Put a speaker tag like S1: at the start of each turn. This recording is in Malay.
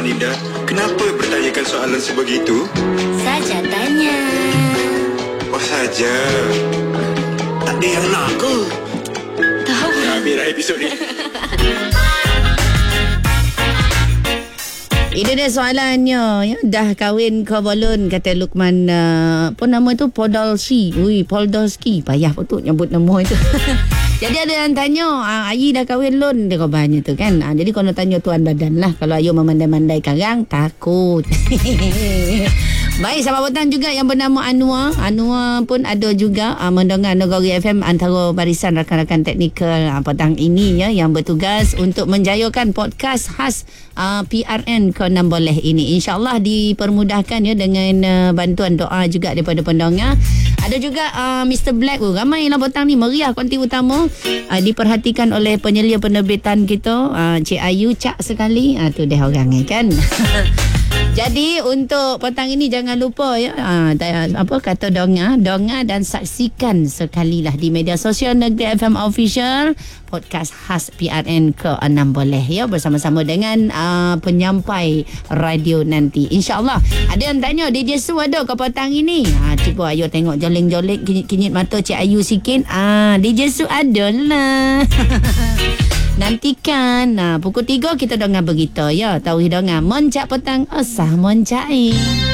S1: Dinda, kenapa bertanyakan soalan sebegitu?
S2: Saja tanya.
S1: Oh saja. Tak ada yang nak ke?
S2: Tahu.
S1: Habislah episod ni.
S3: Itu dia soalannya ya. Dah kahwin ke belum, kata Luqman apa nama tu, Podolski. Podolski. Payah betul nyebut nama itu. Jadi ada yang tanya, Ayi dah kahwin lon, dia kabarnya tu kan. Jadi kalau tanya tuan badan lah, kalau Ayu memandai-mandai karang takut. Baik, sahabat petang juga yang bernama Anwar. Anwar pun ada juga mendengar Negeri FM antara barisan rakan-rakan teknikal petang ini ya, yang bertugas untuk menjayakan podcast khas PRN ke-6 ini. InsyaAllah dipermudahkan ya dengan bantuan doa juga daripada pendengar. Ada juga Mr. Black. Ramai lah petang ni meriah konti utama. Diperhatikan oleh penyelia penerbitan kita, Cik Ayu, cak sekali. Tu dia orang ni kan. Jadi untuk petang ini jangan lupa ya, apa kata donga dan saksikan sekali lah di media sosial Negeri FM Official podcast khas PRN ke-6 ya, bersama-sama dengan penyampai radio nanti. InsyaAllah. Ada yang tanya, DJ Su ada ke petang ini? Cuba Ayu tengok joleng-joleng, kinyit mata Cik Ayu sikit. DJ Su ada lah. Nantikan pukul 3 kita dengar berita ya. Tahu dengar Moncak Petang Asah Moncai.